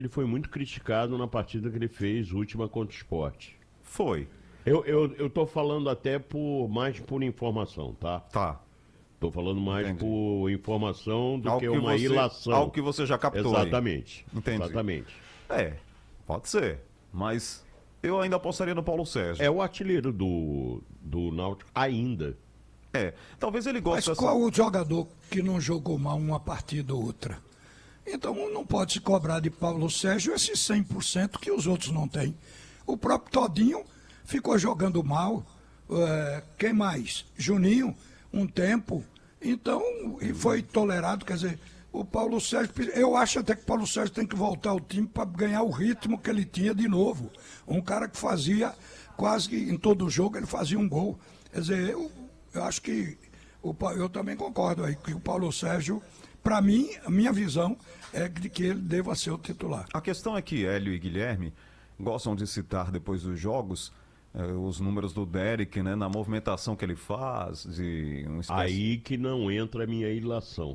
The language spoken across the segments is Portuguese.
Ele foi muito criticado na partida que ele fez, última contra o Sport. Foi. Eu tô falando até mais por informação, tá? Tá. Tô falando mais Entendi. por informação do Algo que que uma ilação. algo que você já captou aí. Exatamente. Entendi. Exatamente. Pode ser. Mas eu ainda apostaria no Paulo Sérgio. É o artilheiro do Náutico ainda. Talvez ele Mas goste dessa... qual o jogador que não jogou mal uma partida ou outra? Então não pode se cobrar de Paulo Sérgio esse 100% que os outros não têm. O próprio Todinho ficou jogando mal. Quem mais? Juninho, um tempo. Então, e foi tolerado, quer dizer, o Paulo Sérgio, eu acho até que o Paulo Sérgio tem que voltar ao time para ganhar o ritmo que ele tinha de novo. Um cara que fazia quase que em todo jogo ele fazia um gol. Quer dizer, eu acho que eu também concordo aí que o Paulo Sérgio, para mim, a minha visão é de que ele deva ser o titular. A questão é que Hélio e Guilherme gostam de citar depois dos jogos os números do Derek, né, na movimentação que ele faz. Aí que não entra a minha ilação.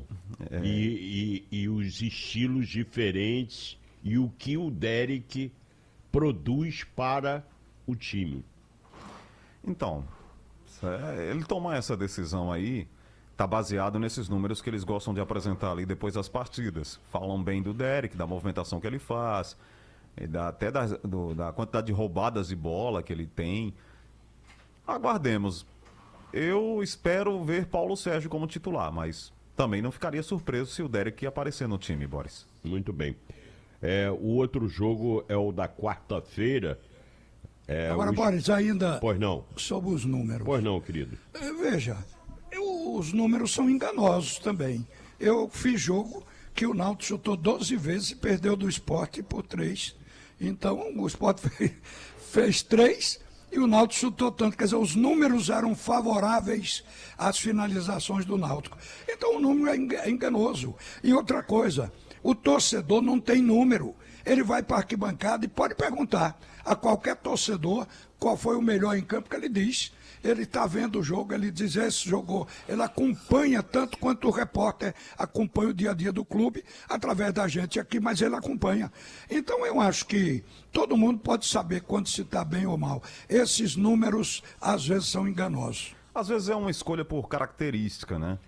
E os estilos diferentes e o que o Derek produz para o time. Então, ele tomar essa decisão aí tá baseado nesses números que eles gostam de apresentar ali depois das partidas. Falam bem do Derek, da movimentação que ele faz, até da quantidade de roubadas de bola que ele tem. Aguardemos. Eu espero ver Paulo Sérgio como titular, mas também não ficaria surpreso se o Derek aparecer no time, Boris. Muito bem. O outro jogo é o da quarta-feira. Agora, Boris, ainda Pois não. sobre os números. Pois não, querido. Veja, os números são enganosos também. Eu fiz jogo que o Náutico chutou 12 vezes e perdeu do Sport por 3. Então, o Sport fez 3 e o Náutico chutou tanto. Quer dizer, os números eram favoráveis às finalizações do Náutico. Então, o número é enganoso. E outra coisa, o torcedor não tem número. Ele vai para a arquibancada e pode perguntar a qualquer torcedor qual foi o melhor em campo, que ele diz. Ele está vendo o jogo, ele diz, esse jogou. Ele acompanha tanto quanto o repórter acompanha o dia a dia do clube, através da gente aqui, mas ele acompanha. Então eu acho que todo mundo pode saber quando se está bem ou mal. Esses números, às vezes, são enganosos. Às vezes é uma escolha por característica, né?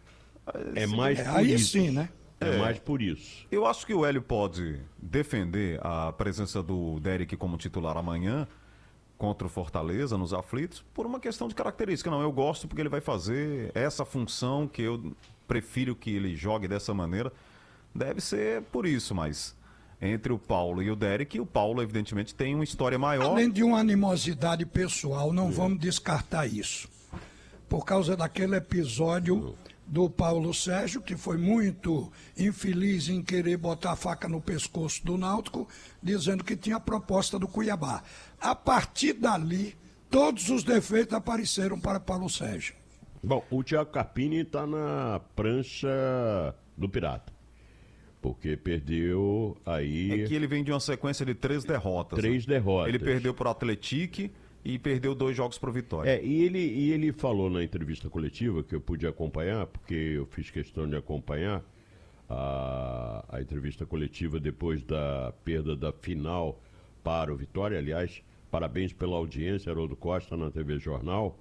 É mais por aí isso. sim, né? É mais por isso. Eu acho que o Hélio pode defender a presença do Derek como titular amanhã contra o Fortaleza nos aflitos por uma questão de característica. Não, eu gosto porque ele vai fazer essa função que eu prefiro que ele jogue dessa maneira. Deve ser por isso, mas entre o Paulo e o Derek, o Paulo evidentemente tem uma história maior. Além de uma animosidade pessoal, não vamos descartar isso. Por causa daquele episódio do Paulo Sérgio, que foi muito infeliz em querer botar a faca no pescoço do Náutico, dizendo que tinha a proposta do Cuiabá. A partir dali, todos os defeitos apareceram para Paulo Sérgio. Bom, o Thiago Carpini está na prancha do Pirata. Porque perdeu aí... É que ele vem de uma sequência de 3 derrotas. 3 derrotas. Ele perdeu para o Atlético e perdeu 2 jogos para o Vitória. E ele falou na entrevista coletiva, que eu pude acompanhar, porque eu fiz questão de acompanhar a entrevista coletiva depois da perda da final para o Vitória. Aliás, parabéns pela audiência, Haroldo Costa, na TV Jornal.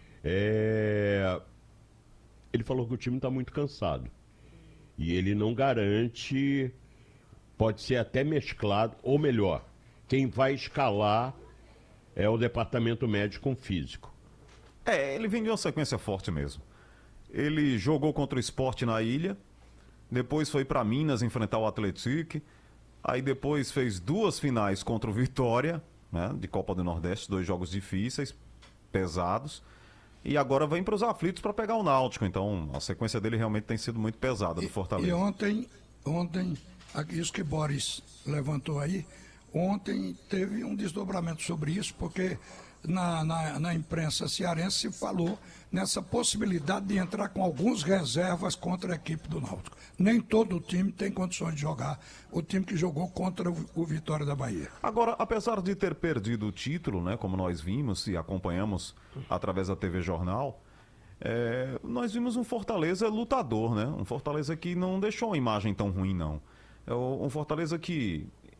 Ele falou que o time está muito cansado. E ele não garante, pode ser até mesclado, ou melhor, quem vai escalar é o departamento médico físico. Ele vem de uma sequência forte mesmo. Ele jogou contra o Sport na ilha, depois foi para Minas enfrentar o Atlético, aí depois fez 2 finais contra o Vitória, né, de Copa do Nordeste, 2 jogos difíceis, pesados, e agora vem para os aflitos para pegar o Náutico. Então a sequência dele realmente tem sido muito pesada do Fortaleza. E ontem, isso que Boris levantou aí, ontem teve um desdobramento sobre isso, porque na imprensa cearense se falou nessa possibilidade de entrar com alguns reservas contra a equipe do Náutico. Nem todo o time tem condições de jogar o time que jogou contra o Vitória da Bahia. Agora, apesar de ter perdido o título, né, como nós vimos e acompanhamos através da TV Jornal, nós vimos um Fortaleza lutador, né? Um Fortaleza que não deixou uma imagem tão ruim, não. Um Fortaleza que